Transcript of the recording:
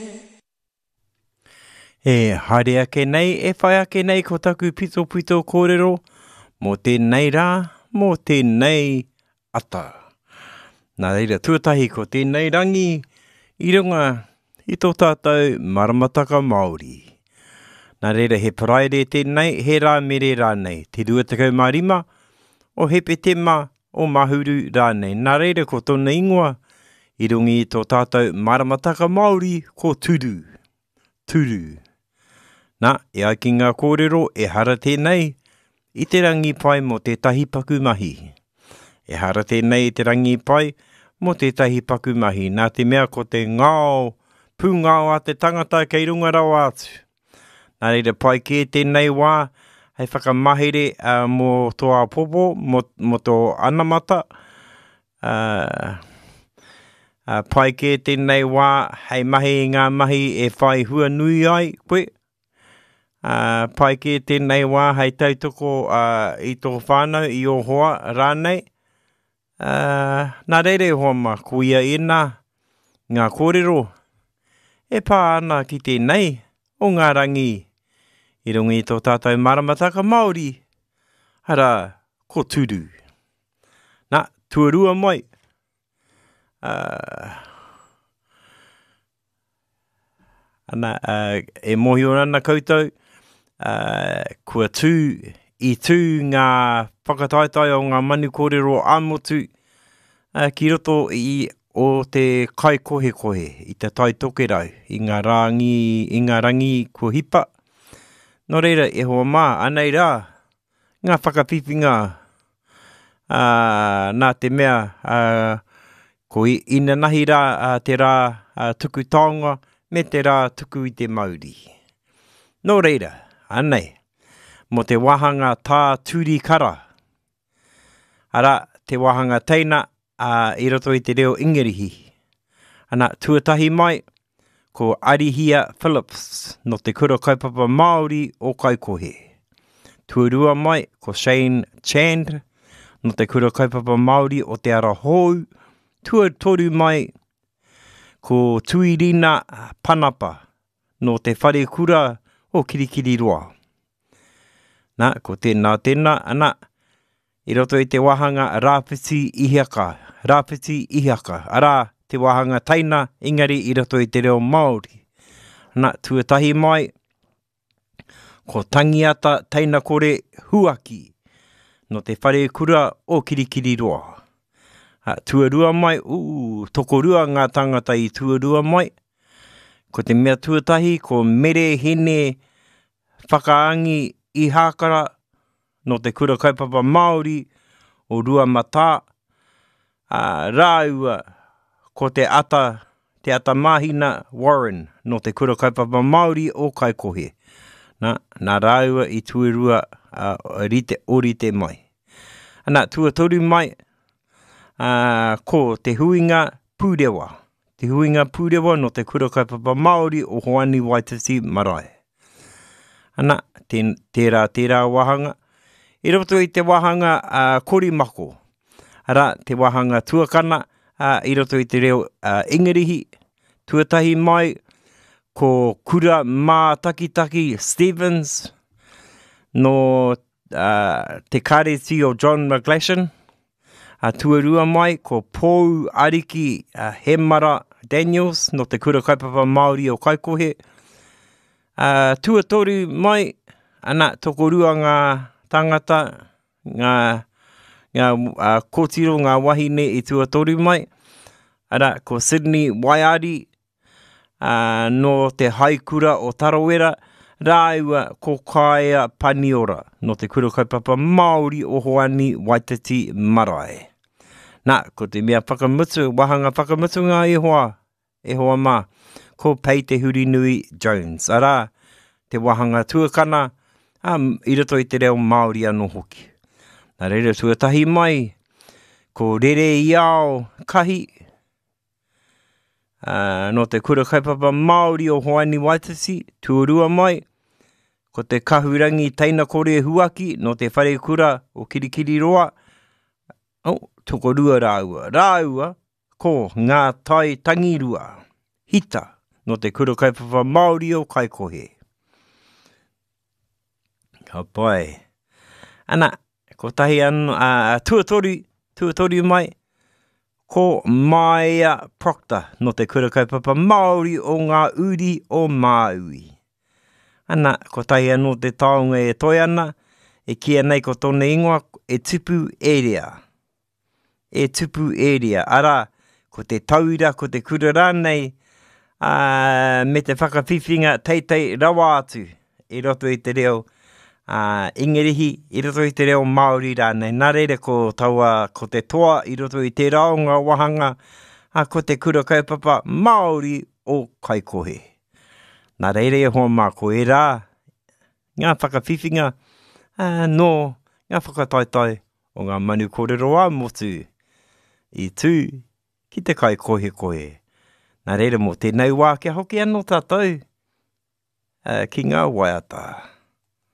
E haere ake nei, e whai ake nei ko taku pito pito kōrero, mō tēnei rā, mō tēnei ata. Nā reira tuatahi ko tēnei rangi, i runga i tō tātou maramataka Māori. Nā reira he paraere tēnei, he rā mere rānei, te 25 o hepe tema o mahuru rānei. Nā reira ko tōna ingoa, i rungi i tō tātou maramataka Māori ko turu. Turu. Nā, e ai ki ngā kōrero e hara tēnei i te rangi pai mo te tahi paku mahi. E hara tēnei i te rangi pai mo te tahi paku mahi. Nā te mea ko te ngāo, pūngāo a te tangata kei runga rau atu. Nā reira pai ke tēnei wā, hei whakamahere mō toa popo, mo tō anamata. Pai ke tēnei wā, hei mahi i ngā mahi e whai hua nui ai koe. Pai ke tēnei wā hei tautoko i tō whānau i o hoa rānei. Nā reire hoa ma kuia ena ngā kōrero e pā ana ki tēnei o ngā rangi i rungi i tō tātou maramataka Māori. Hara, ko turu. Nā, tuarua mai. Ana, e mohi o rana koutou. Kua tū i tū ngā whakataitai o ngā mani kōrero āmotu ki roto i o te kai kohe kohe i te tai toke rau i ngā rangi kua hipa. Nō reira e hoa mā, anei rā, ngā whakawhiwhinga nā te mea ko ina nahi rā te rā tuku taonga me te rā tuku i te Māori. Nō reira, anei, mo te wahanga tā tūri kara. Ara, te wahanga teina i roto i te reo Ingerihi. Ana, tuatahi mai, ko Arihia Phillips, no te kura kaupapa Māori o Kaikohe. Tuarua mai, ko Shane Chand, no te kura kaupapa Māori o te Arahou. Tuatoru mai, ko Tuirina Panapa, no te whare kura o Kirikiri roa. Nā, ko tēnā, ana, i roto i te wahanga rāwhiti ihaka, arā, te wahanga taina, ingari i roto i te reo Māori. Nā, tuatahi mai, ko tangiata taina kore huaki, no te whare kura o Kirikiri roa. Tuarua mai, tokorua ngā tangata i tuarua mai, ko te mea tuatahi, ko mere hene whakaangi i hākara no te kura kaupapa Māori o Rua Mata. Rāua ko te ata mahina Warren no te kura kaupapa Māori o Kaikohe. Nā rāua i tuarua orite mai. Ana tuatoru mai, ko te huinga pūrewa. Te huinga pūrewa no te kura kaupapa Māori o Hoani Waititi Marae. Ana, tērā wahanga. I roto i te wahanga korimako. Ara, te wahanga tuakana i roto i te reo Ingerihi. Tuatahi mai, ko kura mā takitaki Stevens, no te kāreti o John McGlashan. Tuarua mai, ko Pōu Ariki Hemara Daniels, no te kura kaupapa Māori o Kaikohe. Tuatoru mai, ana, tokorua ngā tangata, ngā kōtiro, ngā wahine i tuatoru mai. Ara, ko Sydney Waiari, no te haikura o Tarawera. Rāua, ko Kaia Paniora, no te kura kaupapa Māori o Hoani Waititi Marae. Nā, ko te mea whakamutu, wahanga whakamutu ngā e hoa mā, ko Pei Te Huri Nui Jones. Arā, te wahanga tuakana, i roto i te reo Māori anō hoki. Nā reira tuatahi mai, ko Rere Iao Kahi, no te kura kaupapa Māori o Hoani Waititi, tuarua mai, ko te kahurangi taina kore huaki, no te whare kura o Kirikiri roa. Tokorua rāua, ko ngā tai tangirua, hita, no te kura kaipapa Māori o Kaikohe. Ka pai. Ana, ko tahi anu, tuatori mai, ko Maia Proctor, no te kura kaipapa Māori o ngā uri o Māui. Ana, ko tahi anu te taonga e toi ana, e kia nei ko tōne ingoa, e tupu area. E tupu area. Ara, ko te tauira, ko te kura rānei, me te whakawhiwhinga teitei rawa atu, i roto i te reo, ingerihi, i roto i te reo Māori rānei. Nā reira ko taua, ko te toa, i roto i te raonga wahanga, ko te kura kaipapa Māori o Kaikohe. Nā reira e hoa mā ko e rā, ngā whakawhiwhinga, no ngā whakataitai o ngā manu kōrero a motu i tū ki te Kaikohe koe. Nā reira mō tēnei wā kia hoki anō tātou ki ngā waiata.